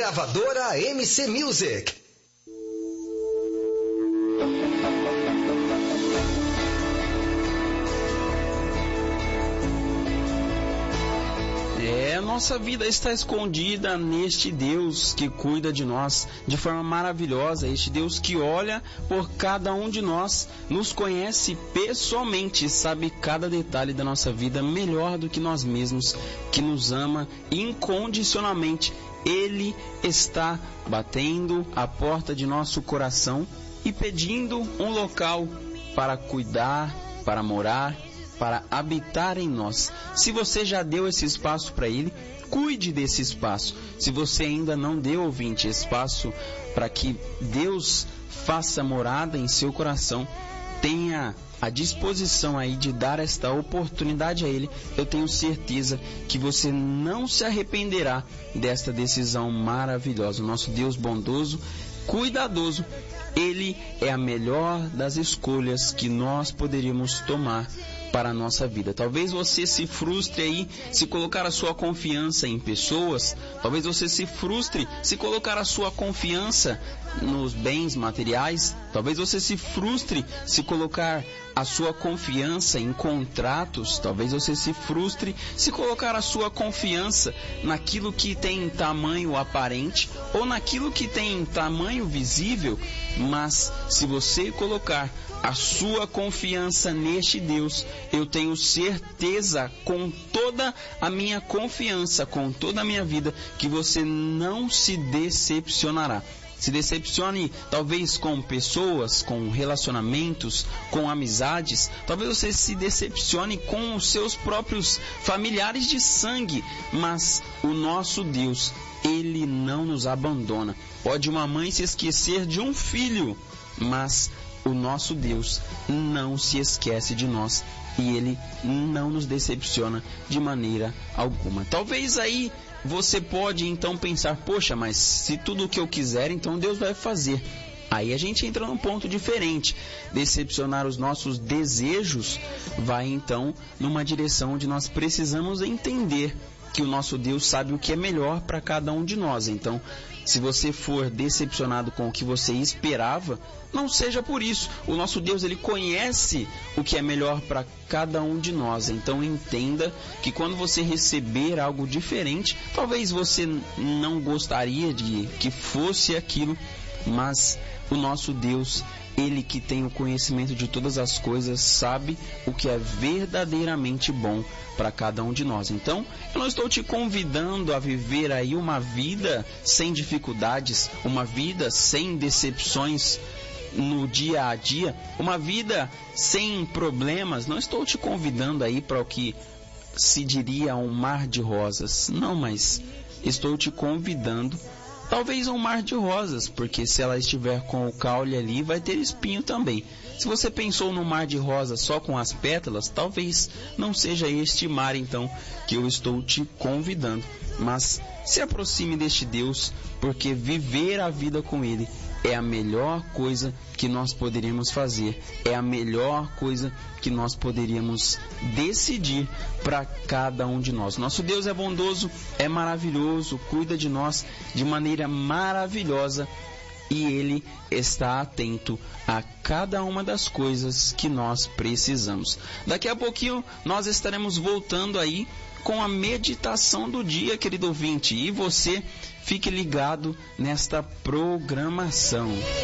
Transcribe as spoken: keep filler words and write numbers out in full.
Gravadora M C Music. Nossa vida está escondida neste Deus que cuida de nós de forma maravilhosa, este Deus que olha por cada um de nós, nos conhece pessoalmente, sabe cada detalhe da nossa vida melhor do que nós mesmos, que nos ama incondicionalmente. Ele está batendo a porta de nosso coração e pedindo um local para cuidar, para morar, para habitar em nós. Se você já deu esse espaço para Ele, cuide desse espaço. Se você ainda não deu, ouvinte, espaço para que Deus faça morada em seu coração, tenha a disposição aí de dar esta oportunidade a Ele. Eu tenho certeza que você não se arrependerá desta decisão maravilhosa. O nosso Deus bondoso, cuidadoso, Ele é a melhor das escolhas que nós poderíamos tomar para a nossa vida. Talvez você se frustre aí se colocar a sua confiança em pessoas. Talvez você se frustre se colocar a sua confiança nos bens materiais. Talvez você se frustre se colocar a sua confiança em contratos. Talvez você se frustre se colocar a sua confiança naquilo que tem tamanho aparente ou naquilo que tem tamanho visível. Mas se você colocar a sua confiança neste Deus, eu tenho certeza, com toda a minha confiança, com toda a minha vida, que você não se decepcionará. Se decepcione talvez com pessoas, com relacionamentos, com amizades. Talvez você se decepcione com os seus próprios familiares de sangue. Mas o nosso Deus, Ele não nos abandona. Pode uma mãe se esquecer de um filho, mas o nosso Deus não se esquece de nós. E Ele não nos decepciona de maneira alguma. Talvez aí você pode então pensar, poxa, mas se tudo o que eu quiser, então Deus vai fazer. Aí a gente entra num ponto diferente. Decepcionar os nossos desejos vai então numa direção onde nós precisamos entender que o nosso Deus sabe o que é melhor para cada um de nós. Então, se você for decepcionado com o que você esperava, não seja por isso. O nosso Deus, Ele conhece o que é melhor para cada um de nós. Então entenda que quando você receber algo diferente, talvez você não gostaria de que fosse aquilo, mas o nosso Deus, Ele que tem o conhecimento de todas as coisas, sabe o que é verdadeiramente bom para cada um de nós. Então, eu não estou te convidando a viver aí uma vida sem dificuldades, uma vida sem decepções no dia a dia, uma vida sem problemas. Não estou te convidando aí para o que se diria um mar de rosas. Não, mas estou te convidando talvez um mar de rosas, porque se ela estiver com o caule ali, vai ter espinho também. Se você pensou no mar de rosas só com as pétalas, talvez não seja este mar então que eu estou te convidando. Mas se aproxime deste Deus, porque viver a vida com Ele é a melhor coisa que nós poderíamos fazer. É a melhor coisa que nós poderíamos decidir para cada um de nós. Nosso Deus é bondoso, é maravilhoso, cuida de nós de maneira maravilhosa e Ele está atento a cada uma das coisas que nós precisamos. Daqui a pouquinho nós estaremos voltando aí com a meditação do dia, querido ouvinte, e você fique ligado nesta programação.